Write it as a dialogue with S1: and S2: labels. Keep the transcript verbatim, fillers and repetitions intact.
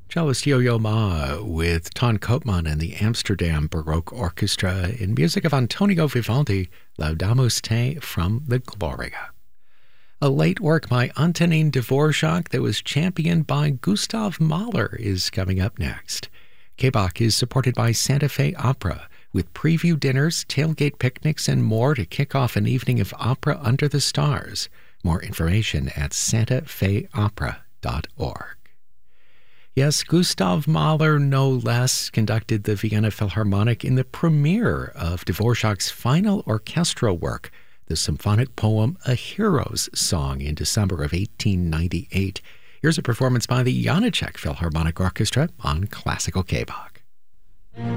S1: Cellist Yo-Yo Ma with Ton Koopman and the Amsterdam Baroque Orchestra in music of Antonio Vivaldi, Laudamus Te from the Gloria. A late work by Antonin Dvorak that was championed by Gustav Mahler is coming up next. K B O C is supported by Santa Fe Opera, with preview dinners, tailgate picnics, and more to kick off an evening of opera under the stars. More information at santa fe opera dot org. Yes, Gustav Mahler, no less, conducted the Vienna Philharmonic in the premiere of Dvorak's final orchestral work, the symphonic poem A Hero's Song, in December of eighteen ninety-eight. Here's a performance by the Janáček Philharmonic Orchestra on Classical K B O C.